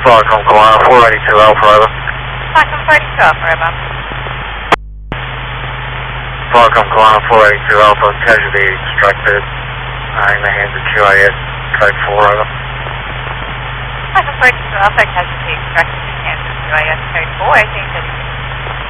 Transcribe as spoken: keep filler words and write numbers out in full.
Falcon Kalana four eighty-two Alpha, over. Falcon four eighty-two Alpha, over. Falcon Kalana four eighty-two Alpha, casualty extracted uh, in the hands of Q A S, code four, over. Falcon four eighty-two Alpha, casualty extracted in the hands of Q A S, code four, eighteen thirty.